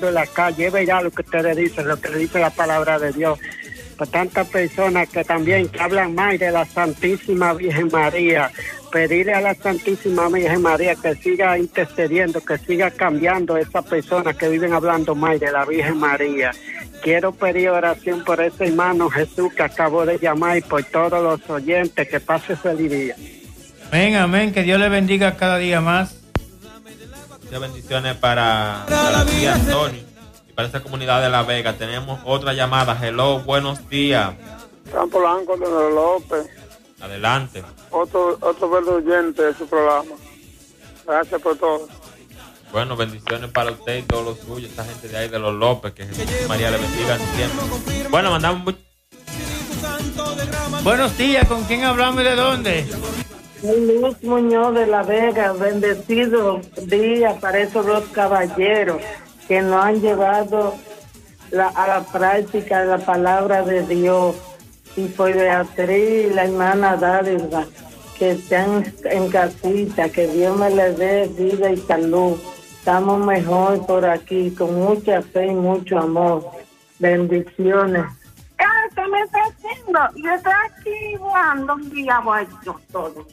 caminando en la calle, es verdad lo que ustedes dicen, lo que dice la palabra de Dios. Por tantas personas que también que hablan mal de la Santísima Virgen María, pedirle a la Santísima Virgen María que siga intercediendo, que siga cambiando a esas personas que viven hablando mal de la Virgen María. Quiero pedir oración por ese hermano Jesús que acabo de llamar y por todos los oyentes. Que pase feliz día. Amén, amén. Que Dios le bendiga cada día más. Muchas bendiciones para ti, Antonio, y para esta comunidad de La Vega. Tenemos otra llamada. Hello, buenos días. Campo Blanco de López. Adelante. Otro verde oyente de su programa. Gracias por todo. Bueno, bendiciones para usted y todos los suyos, esta gente de ahí de los López, que Jesús y María le bendigan siempre. Bueno, mandamos Buenos días, ¿con quién hablamos y de dónde? Luis Muñoz de La Vega. Bendecido día para esos dos caballeros que nos han llevado a la práctica de la palabra de Dios. Y por Beatriz y la hermana Dálida, que están en casita, que Dios me les dé vida y salud. Estamos mejor por aquí, con mucha fe y mucho amor. Bendiciones. ¿Qué me está haciendo? Yo estoy aquí jugando un día vuelto todo.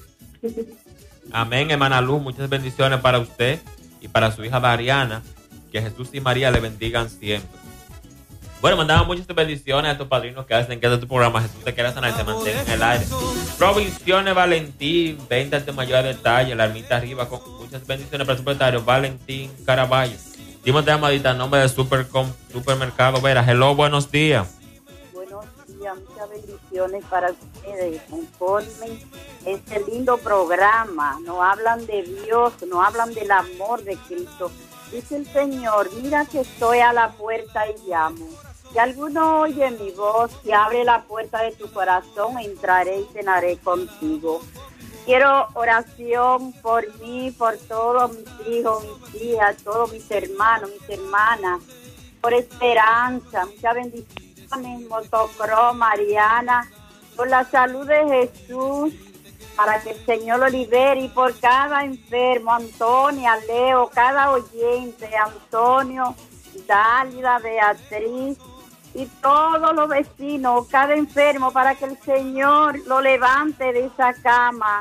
amén, hermana Luz. Muchas bendiciones para usted y para su hija Dariana. Que Jesús y María le bendigan siempre. Bueno, mandamos muchas bendiciones a estos padrinos que hacen que este programa Jesús te quiera sanar y te mantenga en el aire. Provisiones Valentín, venta de mayor detalle, la ermita arriba, con muchas bendiciones para el secretario Valentín Caraballo. Dimos de llamadita en nombre de Supermercado Vera. Hello, buenos días. Buenos días, muchas bendiciones para ustedes. Conforme este lindo programa, nos hablan de Dios, nos hablan del amor de Cristo. Dice el Señor, mira que estoy a la puerta y llamo. Si alguno oye mi voz, si abre la puerta de tu corazón, entraré y cenaré contigo. Quiero oración por mí, por todos mis hijos, mis hijas, todos mis hermanos, mis hermanas, por Esperanza, muchas bendiciones, Motocro, Mariana, por la salud de Jesús, para que el Señor lo libere, y por cada enfermo, Antonia, Leo, cada oyente, Antonio, Dálida, Beatriz, y todos los vecinos, cada enfermo, para que el Señor lo levante de esa cama.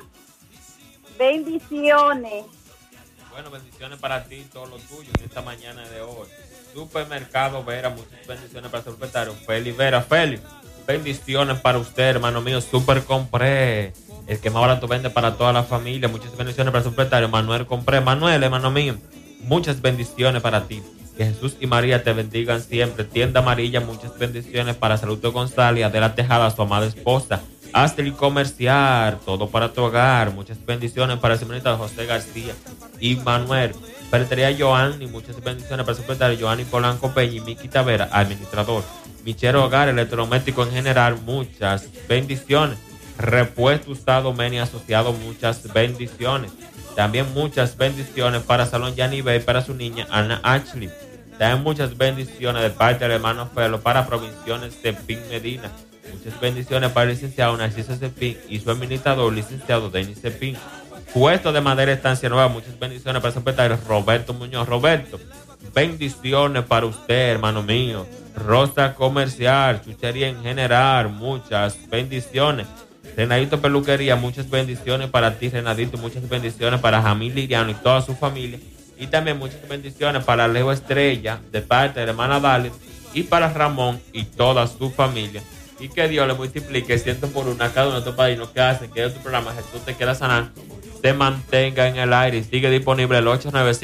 Bendiciones. Bueno, bendiciones para ti y todos los tuyos en esta mañana de hoy. Supermercado Vera, muchas bendiciones para el secretario Félix Vera. Félix, bendiciones para usted, hermano mío. Super Compré, el que más barato vende para toda la familia. Muchas bendiciones para el secretario Manuel Compré. Manuel, hermano mío, muchas bendiciones para ti. Que Jesús y María te bendigan siempre. Tienda Amarilla, muchas bendiciones para Saludo González, Adela Tejada, su amada esposa. Astrid Comercial, todo para tu hogar. Muchas bendiciones para el señorita José García y Manuel. Ferretería Joanny, muchas bendiciones para el secretario Joanny Polanco Peña y Miki Tavera, administrador. Michero Hogar, electrodoméstico en general, muchas bendiciones. Repuesto Usado Meni Asociado, muchas bendiciones. También muchas bendiciones para Salón Yanibel, para su niña Ana Ashley. También muchas bendiciones de parte del hermano Felo para Provisiones Cepín Medina. Muchas bendiciones para el licenciado Narciso Cepín y su administrador, licenciado Denis Cepín. Puesto de Madera Estancia Nueva, muchas bendiciones para el secretario Roberto Muñoz. Roberto, bendiciones para usted, hermano mío. Rosa Comercial, chuchería en general, muchas bendiciones. Renadito Peluquería, muchas bendiciones para ti, Renadito. Muchas bendiciones para Jamil Liriano y toda su familia. Y también muchas bendiciones para Leo Estrella, de parte de la hermana Dalit, y para Ramón y toda su familia. Y que Dios le multiplique ciento por una a cada uno de estos padrinos que hacen que tu programa Jesús te quiera sanar se mantenga en el aire. Y sigue disponible el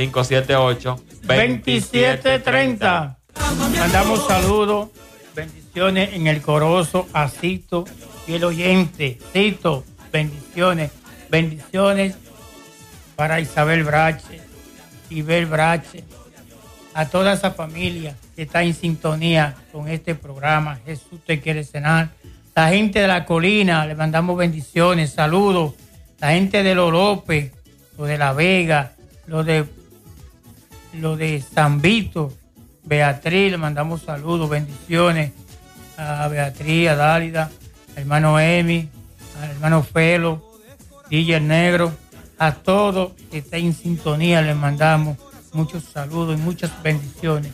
895-78-2730. Mandamos saludos, bendiciones en el Corozo a Cito y el oyente. Cito, bendiciones para Isabel Brache, Ibel Brache, a toda esa familia que está en sintonía con este programa Jesús te quiere cenar. La gente de la colina, le mandamos bendiciones, saludos. La gente de los López, lo de La Vega, lo de San Vito, Beatriz, le mandamos saludos, bendiciones a Beatriz, a Dálida, al hermano Emi, al hermano Felo, DJ el Negro, a todos que estén en sintonía les mandamos muchos saludos y muchas bendiciones.